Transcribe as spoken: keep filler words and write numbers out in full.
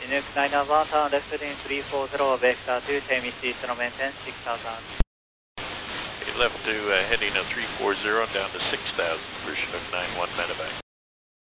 Chinook nine one, turn left in three four zero, vector two, Tamis East, maintain six thousand. Okay, left to uh, heading of three four zero down to six thousand for Chinook nine one, medevac.